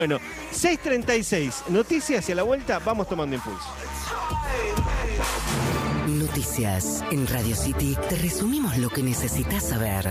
Bueno, 6:36, noticias y a la vuelta vamos tomando impulso. Noticias en Radio City. Te resumimos lo que necesitas saber.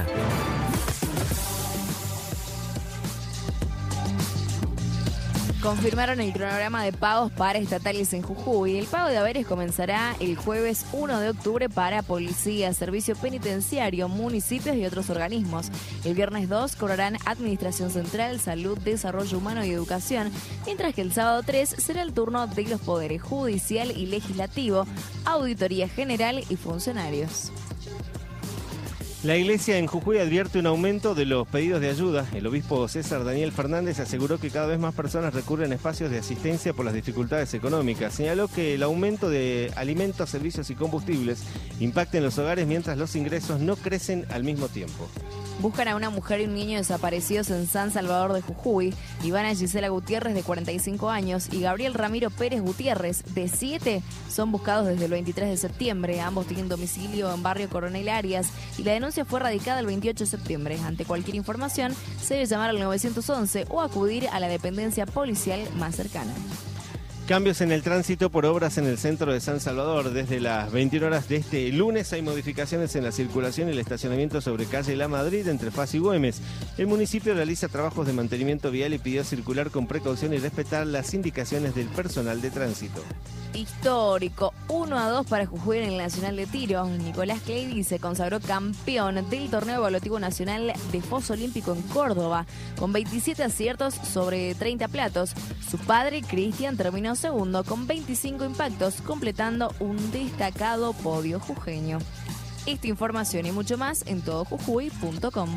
Confirmaron el cronograma de pagos para estatales en Jujuy. El pago de haberes comenzará el jueves 1 de octubre para policía, servicio penitenciario, municipios y otros organismos. El viernes 2 cobrarán Administración Central, Salud, Desarrollo Humano y Educación, mientras que el sábado 3 será el turno de los poderes judicial y legislativo, Auditoría General y funcionarios. La iglesia en Jujuy advierte un aumento de los pedidos de ayuda. El obispo César Daniel Fernández aseguró que cada vez más personas recurren a espacios de asistencia por las dificultades económicas. Señaló que el aumento de alimentos, servicios y combustibles impacta en los hogares mientras los ingresos no crecen al mismo tiempo. Buscan a una mujer y un niño desaparecidos en San Salvador de Jujuy. Ivana Gisela Gutiérrez, de 45 años, y Gabriel Ramiro Pérez Gutiérrez, de 7, son buscados desde el 23 de septiembre. Ambos tienen domicilio en barrio Coronel Arias y la denuncia fue radicada el 28 de septiembre. Ante cualquier información, se debe llamar al 911 o acudir a la dependencia policial más cercana. Cambios en el tránsito por obras en el centro de San Salvador. Desde las 21 horas de este lunes hay modificaciones en la circulación y el estacionamiento sobre calle La Madrid entre Faz y Güemes. El municipio realiza trabajos de mantenimiento vial y pidió circular con precaución y respetar las indicaciones del personal de tránsito. Histórico, 1-2 para Jujuy en el Nacional de Tiro. Nicolás Cleidy se consagró campeón del torneo evaluativo nacional de foso olímpico en Córdoba, con 27 aciertos sobre 30 platos. Su padre, Cristian, terminó segundo con 25 impactos, completando un destacado podio jujeño. Esta información y mucho más en todojujuy.com.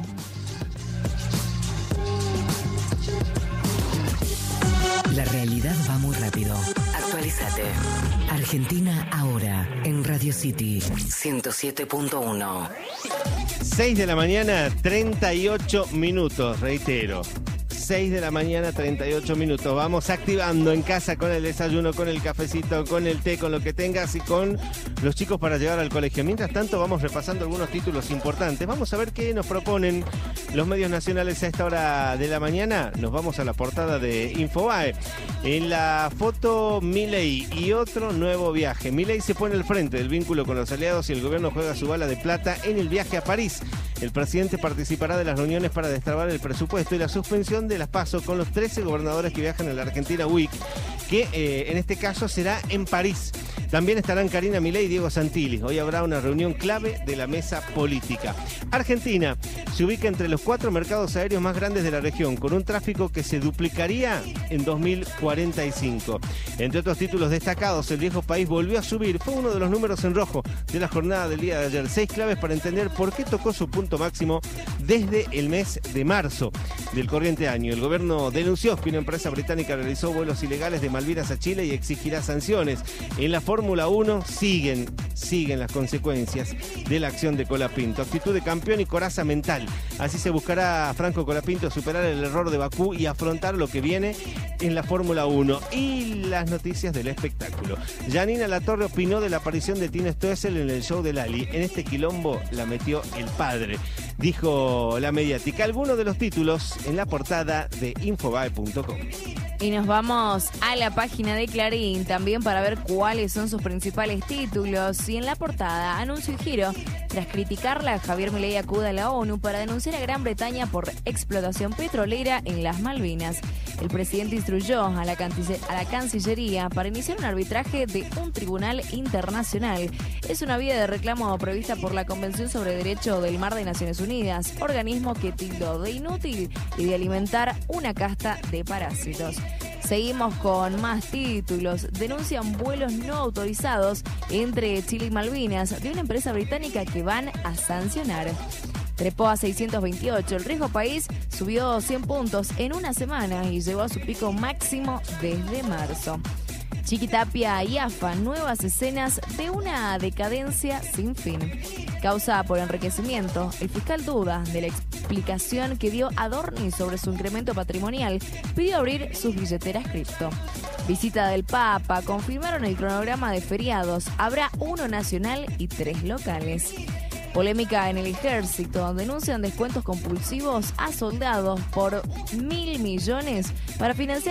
La realidad va muy rápido. Actualízate. Argentina ahora en Radio City 107.1. 6 de la mañana, 38 minutos, reitero. 6 de la mañana, 38 minutos. Vamos activando en casa con el desayuno, con el cafecito, con el té, con lo que tengas y con los chicos para llegar al colegio. Mientras tanto, vamos repasando algunos títulos importantes. Vamos a ver qué nos proponen los medios nacionales a esta hora de la mañana. Nos vamos a la portada de Infobae. En la foto, Milei y otro nuevo viaje. Milei se pone al frente del vínculo con los aliados y el gobierno juega su bala de plata en el viaje a París. El presidente participará de las reuniones para destrabar el presupuesto y la suspensión de las PASO con los 13 gobernadores que viajan a la Argentina Week, que en este caso será en París. También estarán Karina Milei y Diego Santilli. Hoy habrá una reunión clave de la mesa política. Argentina se ubica entre los 4 mercados aéreos más grandes de la región, con un tráfico que se duplicaría en 2045. Entre otros títulos destacados, el viejo país volvió a subir. Fue uno de los números en rojo de la jornada del día de ayer. 6 claves para entender por qué tocó su punto máximo desde el mes de marzo del corriente año. El gobierno denunció que una empresa británica realizó vuelos ilegales de Malvinas a Chile y exigirá sanciones. En la Fórmula 1 siguen las consecuencias de la acción de Colapinto. Actitud de campeón y coraza mental. Así se buscará a Franco Colapinto superar el error de Bakú y afrontar lo que viene en la Fórmula 1. Y las noticias del espectáculo. Janina Latorre opinó de la aparición de Tino Stoessel en el show de Lali. En este quilombo la metió el padre, dijo la mediática. Algunos de los títulos en la portada de Infobae.com. Y nos vamos a la página de Clarín también para ver cuáles son sus principales títulos. Y en la portada, anuncio y giro. Tras criticarla, Javier Milei acude a la ONU para denunciar a Gran Bretaña por explotación petrolera en las Malvinas. El presidente instruyó a la Cancillería para iniciar un arbitraje de un tribunal internacional. Es una vía de reclamo prevista por la Convención sobre Derecho del Mar de Naciones Unidas, organismo que tildó de inútil y de alimentar una casta de parásitos. Seguimos con más títulos. Denuncian vuelos no autorizados entre Chile y Malvinas de una empresa británica que van a sancionar. Trepó a 628. El riesgo país subió 100 puntos en una semana y llegó a su pico máximo desde marzo. Chiquitapia y AFA, nuevas escenas de una decadencia sin fin. Causa por enriquecimiento. El fiscal duda de la explicación que dio Adorni sobre su incremento patrimonial. Pidió abrir sus billeteras cripto. Visita del Papa. Confirmaron el cronograma de feriados. Habrá 1 nacional y 3 locales. Polémica en el ejército. Denuncian descuentos compulsivos a soldados por 1.000 millones para financiar